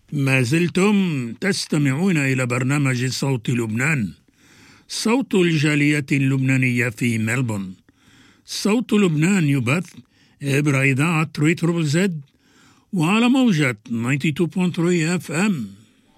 ما زلتم تستمعون إلى برنامج صوت لبنان، صوت الجالية اللبنانية في ملبورن. صوت لبنان يبث عبر إذاعة 3 زد وعلى موجة 92.3 FM